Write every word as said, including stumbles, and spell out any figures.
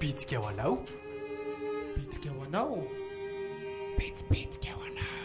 Pizza que é o anão? Pizza que é o anão? Pizza, pizza que é o anão.